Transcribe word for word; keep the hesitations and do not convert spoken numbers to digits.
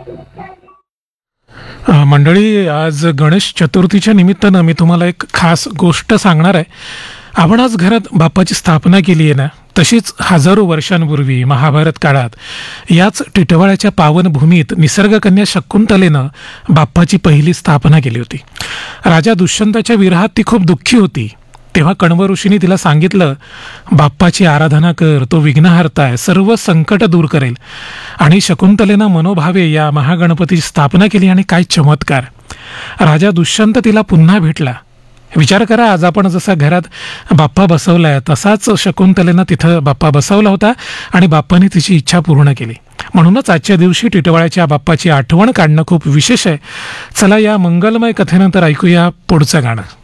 अ, मंडळी, आज गणेश चतुर्थीच्या निमित्तानं मी तुम्हाला एक खास गोष्ट सांगणार आहे. आपण आज घरात बाप्पाची स्थापना केली आहे ना, तशीच हजारो वर्षांपूर्वी महाभारत काळात याच टिटवाळ्याच्या पावनभूमीत निसर्गकन्या शकुंतलेनं बाप्पाची पहिली स्थापना केली होती. राजा दुष्यंताच्या विरहात ती खूप दुःखी होती. तेव्हा कण्व ऋषींनी तिला सांगितलं, बाप्पाची आराधना कर, तो विघ्नहर्ता आहे, सर्व संकट दूर करेल. आणि शकुंतलेनं मनोभावे या महागणपतीची स्थापना केली आणि काय चमत्कार! राजा दुष्यंत तिला पुन्हा भेटला. विचार करा, आज आपण जसा घरात बाप्पा बसवलाय तसाच शकुंतलेनं तिथं बाप्पा बसवला होता आणि बाप्पाने तिची इच्छा पूर्ण केली. म्हणूनच आजच्या दिवशी टिटवाळ्याच्या बाप्पाची आठवण काढणं खूप विशेष आहे. चला, या मंगलमय कथेनंतर ऐकूया पुढचं गाणं.